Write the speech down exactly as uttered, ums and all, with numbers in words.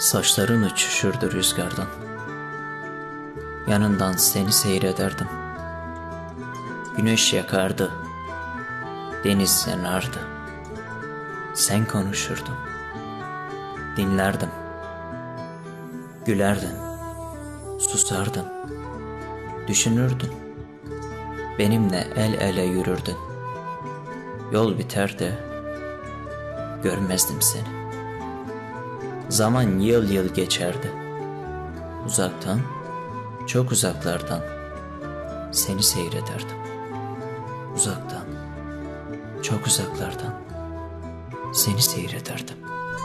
Saçların uçuşurdu rüzgardan. Yanından seni seyrederdim. Güneş yakardı, deniz yanardı. Sen konuşurdun, dinlerdim. Gülerdin, susardın, düşünürdün. Benimle el ele yürürdün. Yol biter de görmezdim seni. Zaman yıl yıl geçerdi. Uzaktan, çok uzaklardan seni seyrederdim. Uzaktan, çok uzaklardan seni seyrederdim.